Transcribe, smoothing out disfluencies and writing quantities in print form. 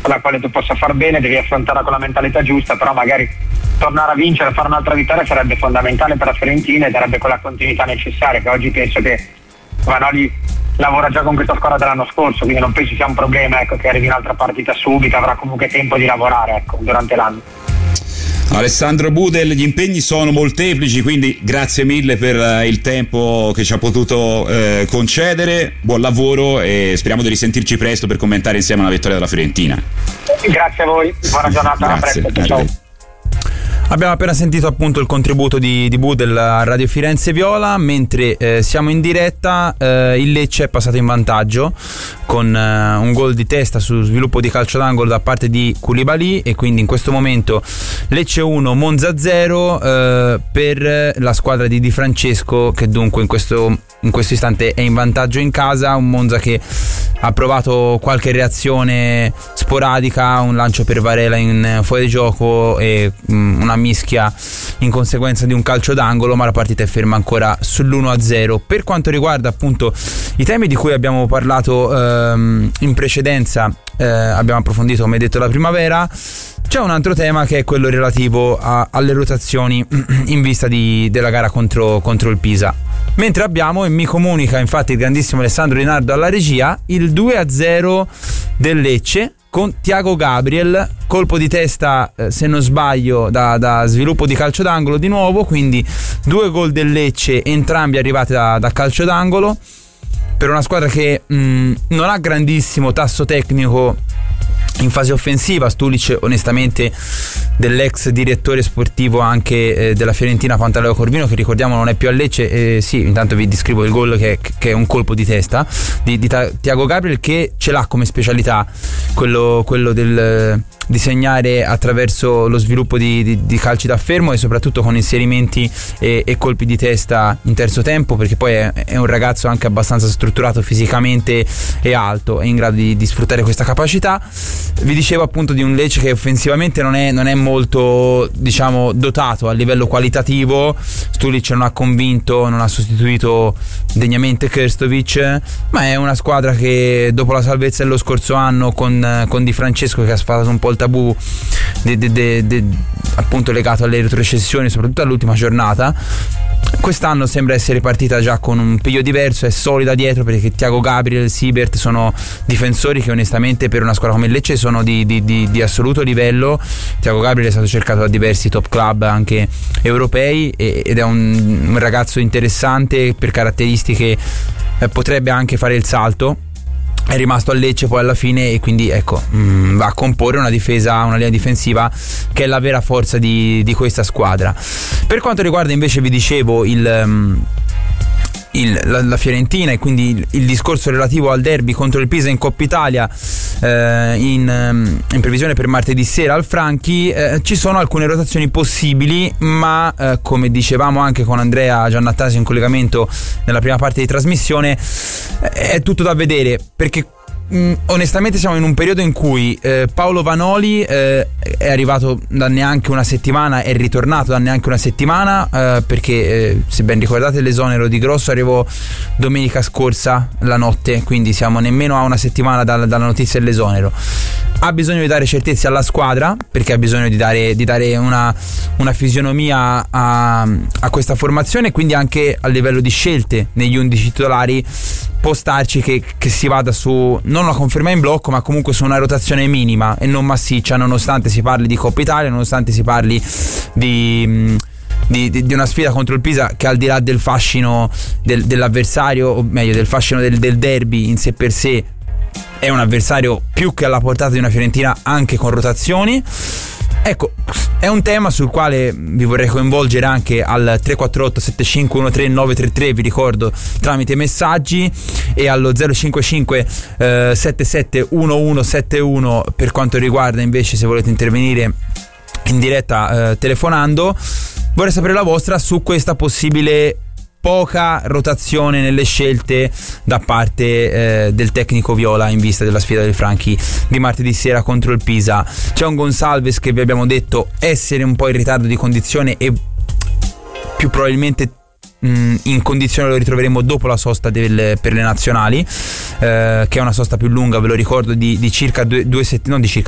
con la quale tu possa far bene, devi affrontarla con la mentalità giusta, però magari tornare a vincere, fare un'altra vittoria sarebbe fondamentale per la Fiorentina e darebbe quella continuità necessaria, che oggi penso che Vanoli lavora già con questa squadra dell'anno scorso, quindi non penso sia un problema, ecco, che arrivi un'altra partita subito, avrà comunque tempo di lavorare, ecco, durante l'anno. Alessandro Budel, gli impegni sono molteplici, quindi grazie mille per il tempo che ci ha potuto concedere, buon lavoro e speriamo di risentirci presto per commentare insieme la vittoria della Fiorentina. Grazie a voi, buona giornata, a presto, ciao. Abbiamo appena sentito appunto il contributo di Budel a Radio Firenze Viola. Mentre siamo in diretta, il Lecce è passato in vantaggio con un gol di testa su sviluppo di calcio d'angolo da parte di Koulibaly, e quindi in questo momento Lecce 1 Monza 0 per la squadra di Di Francesco, che dunque in questo istante è in vantaggio in casa. Un Monza che ha provato qualche reazione sporadica, un lancio per Varela in fuori gioco e una mischia in conseguenza di un calcio d'angolo, ma la partita è ferma ancora sull'1-0. Per quanto riguarda appunto i temi di cui abbiamo parlato in precedenza, abbiamo approfondito, come detto, la primavera. C'è un altro tema che è quello relativo alle rotazioni in vista della gara contro il Pisa. Mentre abbiamo, e mi comunica infatti il grandissimo Alessandro Rinaldo alla regia, il 2-0 del Lecce con Thiago Gabriel, colpo di testa se non sbaglio da sviluppo di calcio d'angolo di nuovo, quindi 2 gol del Lecce, entrambi arrivati da calcio d'angolo, per una squadra che non ha grandissimo tasso tecnico in fase offensiva. Stulic, onestamente, dell'ex direttore sportivo anche della Fiorentina Pantaleo Corvino, che ricordiamo non è più a Lecce. Sì, intanto vi descrivo il gol che è un colpo di testa di Thiago Gabriel, che ce l'ha come specialità quello di segnare attraverso lo sviluppo di calci da fermo e soprattutto con inserimenti e colpi di testa in terzo tempo, perché poi è un ragazzo anche abbastanza strutturato fisicamente e alto, è in grado di sfruttare questa capacità. Vi dicevo appunto di un Lecce che offensivamente non è molto, diciamo, dotato a livello qualitativo. Stulic non ha convinto, non ha sostituito degnamente Krstovic, ma è una squadra che dopo la salvezza dello scorso anno con Di Francesco, che ha sfatato un po' il tabù appunto legato alle retrocessioni, soprattutto all'ultima giornata, quest'anno sembra essere partita già con un piglio diverso, è solida dietro, perché Thiago Gabriel, Siebert sono difensori che onestamente per una squadra come il Lecce sono di assoluto livello. Thiago Gabriel è stato cercato da diversi top club anche europei ed è un ragazzo interessante per caratteristiche, potrebbe anche fare il salto. È rimasto a Lecce poi alla fine e quindi ecco, va a comporre una linea difensiva che è la vera forza di questa squadra. Per quanto riguarda invece, vi dicevo, la Fiorentina e quindi il discorso relativo al derby contro il Pisa in Coppa Italia, in previsione per martedì sera al Franchi, ci sono alcune rotazioni possibili, ma come dicevamo anche con Andrea Giannattasi in collegamento nella prima parte di trasmissione, è tutto da vedere, perché onestamente siamo in un periodo in cui Paolo Vanoli è arrivato da neanche una settimana, è ritornato da neanche una settimana, perché se ben ricordate l'esonero di Grosso arrivò domenica scorsa la notte, quindi siamo nemmeno a una settimana dalla notizia dell'esonero. Ha bisogno di dare certezze alla squadra, perché ha bisogno di dare una fisionomia a questa formazione, quindi anche a livello di scelte negli 11 titolari può starci che si vada su non una conferma in blocco, ma comunque su una rotazione minima e non massiccia, nonostante si parli di Coppa Italia, nonostante si parli di una sfida contro il Pisa che, al di là del fascino dell'avversario, o meglio del fascino del derby in sé per sé, è un avversario più che alla portata di una Fiorentina, anche con rotazioni. Ecco, è un tema sul quale vi vorrei coinvolgere anche al 348 7513 933, vi ricordo, tramite messaggi, e allo 055 77 1171 per quanto riguarda invece se volete intervenire in diretta telefonando. Vorrei sapere la vostra su questa possibile poca rotazione nelle scelte da parte del tecnico viola in vista della sfida del Franchi di martedì sera contro il Pisa. C'è un Gonsalves che vi abbiamo detto essere un po' in ritardo di condizione e più probabilmente in condizione lo ritroveremo dopo la sosta per le nazionali, che è una sosta più lunga, ve lo ricordo, di circa due settimane, non di circa